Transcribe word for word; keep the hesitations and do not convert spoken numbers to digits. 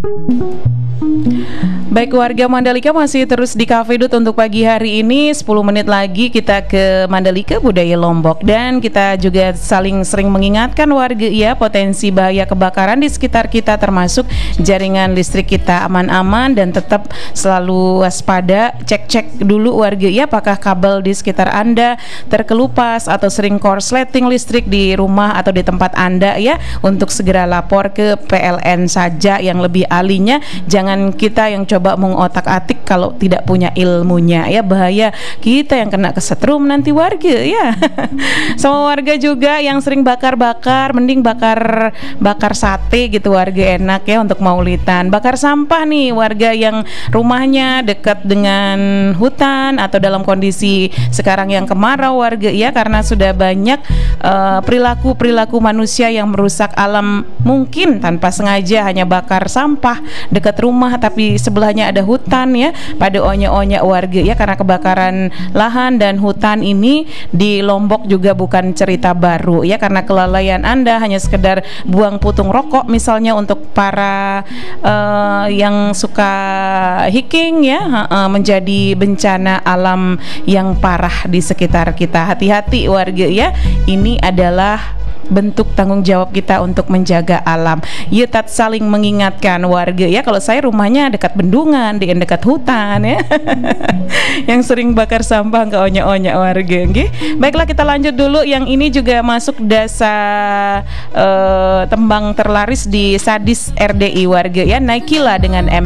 Baik warga Mandalika, masih terus di Cafe Dut untuk pagi hari ini. Sepuluh menit lagi kita ke Mandalika Budaya Lombok. Dan kita juga saling sering mengingatkan warga ya, potensi bahaya kebakaran di sekitar kita, termasuk jaringan listrik kita aman-aman dan tetap selalu waspada. Cek-cek dulu warga ya, apakah kabel di sekitar Anda terkelupas atau sering korsleting listrik di rumah atau di tempat Anda ya, untuk segera lapor ke P L N saja yang lebih ahlinya. Jangan kita yang coba mengotak-atik kalau tidak punya ilmunya ya, bahaya kita yang kena kesetrum nanti warga ya. Sama warga juga yang sering bakar-bakar, mending bakar bakar sate gitu warga, enak ya untuk maulitan. Bakar sampah nih warga yang rumahnya dekat dengan hutan atau dalam kondisi sekarang yang kemarau warga ya, karena sudah banyak uh, perilaku-perilaku manusia yang merusak alam, mungkin tanpa sengaja hanya bakar sampah dekat rumah tapi sebelahnya ada hutan ya, pada onya-onya warga ya, karena kebakaran lahan dan hutan ini di Lombok juga bukan cerita baru ya, karena kelalaian Anda hanya sekedar buang putung rokok misalnya untuk para uh, yang suka hiking ya, uh, menjadi bencana alam yang parah di sekitar kita. Hati-hati warga ya, ini adalah bentuk tanggung jawab kita untuk menjaga alam. Ya, tat saling mengingatkan warga ya. Kalau saya rumahnya dekat bendungan, di dekat hutan ya. Yang sering bakar sampah ke onya-onya warga. Okay? Baiklah, kita lanjut dulu. Yang ini juga masuk dasa uh, tembang terlaris di Sadis R D I warga ya. Naikila dengan M